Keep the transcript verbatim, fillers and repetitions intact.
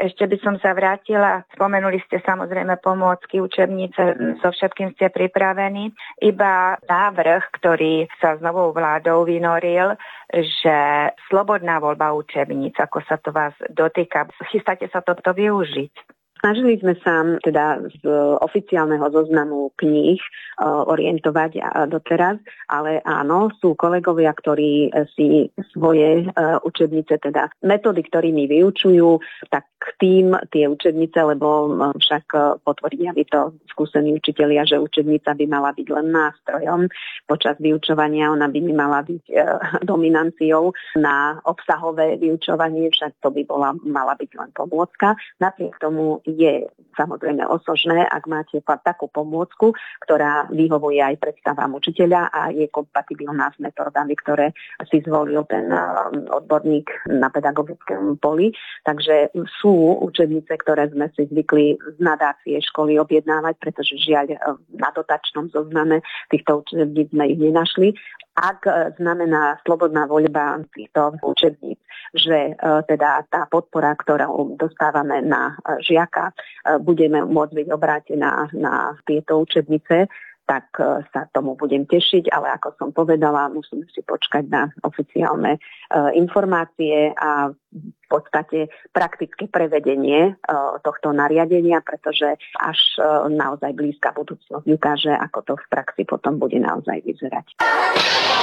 Ešte by som sa vrátila. Spomenuli ste samozrejme pomôcky, učebnice, so všetkým ste pripravení. Iba návrh, ktorý sa s novou vládou vynoril, že slobodná voľba učebníc, ako sa to vás dotýka. Chystáte sa toto využiť? Snažili sme sa teda z oficiálneho zoznamu kníh orientovať doteraz, ale áno, sú kolegovia, ktorí si svoje učebnice, teda metódy, ktorými vyučujú, tak tým tie učebnice, lebo však potvrdia by to skúsení učitelia, že učebnica by mala byť len nástrojom počas vyučovania, ona by mala byť dominanciou na obsahové vyučovanie, však to by bola, mala byť len pomôcka. Napriek tomu je samozrejme osožné, ak máte takú pomôcku, ktorá vyhovuje aj predstavám učiteľa a je kompatibilná s metódami, ktoré si zvolil ten odborník na pedagogickom poli. Takže sú učebnice, ktoré sme si zvykli z nadácie školy objednávať, pretože žiaľ na dotačnom zozname týchto učebníc sme ich nenašli. Ak znamená slobodná voľba týchto učebníc, že teda tá podpora, ktorú dostávame na žiaka, budeme môcť byť obrátená na tieto učebnice, tak sa tomu budem tešiť, ale ako som povedala, musíme si počkať na oficiálne informácie a v podstate praktické prevedenie tohto nariadenia, pretože až naozaj blízka budúcnosť ukáže, ako to v praxi potom bude naozaj vyzerať.